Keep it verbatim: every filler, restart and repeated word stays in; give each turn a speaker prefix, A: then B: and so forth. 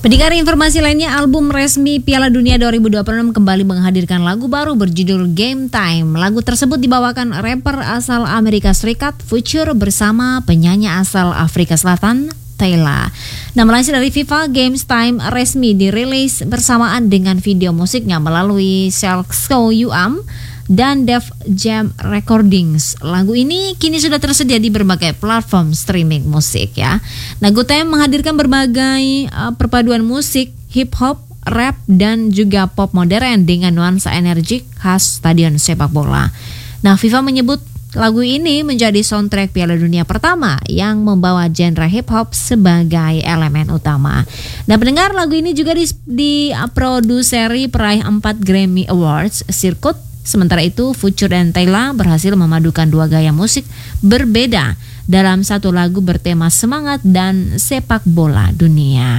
A: Pendengar, informasi lainnya, album resmi Piala Dunia dua ribu dua puluh enam kembali menghadirkan lagu baru berjudul Game Time. Lagu tersebut dibawakan rapper asal Amerika Serikat Future bersama penyanyi asal Afrika Selatan Tyla. Nah, melansir dari FIFA, Game Time resmi dirilis bersamaan dengan video musiknya melalui Selco Uam dan Def Jam Recordings. Lagu ini kini sudah tersedia di berbagai platform streaming musik ya. Nah, Game Time menghadirkan berbagai uh, perpaduan musik, hip hop, rap dan juga pop modern dengan nuansa energik khas stadion sepak bola. Nah, FIFA menyebut lagu ini menjadi soundtrack Piala Dunia pertama yang membawa genre hip hop sebagai elemen utama. Nah, pendengar, lagu ini juga diproduseri peraih empat Grammy Awards Sirkuit. Sementara itu, Future dan Tyla berhasil memadukan dua gaya musik berbeda dalam satu lagu bertema semangat dan sepak bola dunia.